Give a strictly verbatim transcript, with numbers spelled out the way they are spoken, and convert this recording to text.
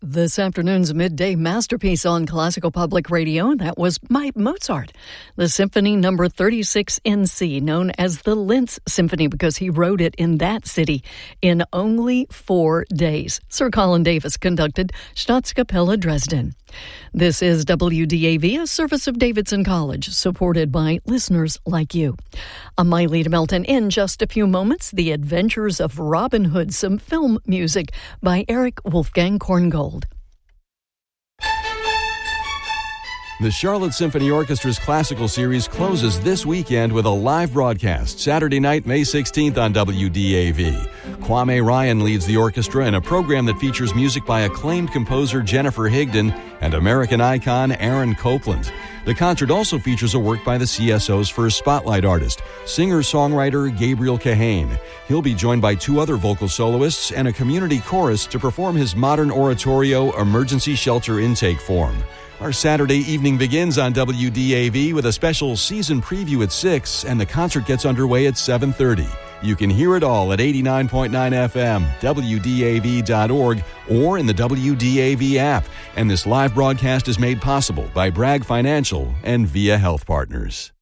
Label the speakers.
Speaker 1: This afternoon's midday masterpiece on Classical Public Radio, that was by Mozart, the Symphony Number thirty-six in C, known as the Linz Symphony because he wrote it in that city in only four days. Sir Colin Davis conducted Staatskapelle Dresden. This is W D A V, a service of Davidson College, supported by listeners like you. I'm Miley Melton. In just a few moments, The Adventures of Robin Hood, some film music by Eric Wolfgang Korngold.
Speaker 2: The Charlotte Symphony Orchestra's classical series closes this weekend with a live broadcast, Saturday night, May sixteenth on W D A V. Kwame Ryan leads the orchestra in a program that features music by acclaimed composer Jennifer Higdon and American icon Aaron Copland. The concert also features a work by the C S O's first spotlight artist, singer-songwriter Gabriel Kahane. He'll be joined by two other vocal soloists and a community chorus to perform his modern oratorio, Emergency Shelter Intake Form. Our Saturday evening begins on W D A V with a special season preview at six, and the concert gets underway at seven thirty. You can hear it all at eighty-nine point nine F M, W D A V dot org, or in the W D A V app. And this live broadcast is made possible by Bragg Financial and Via Health Partners.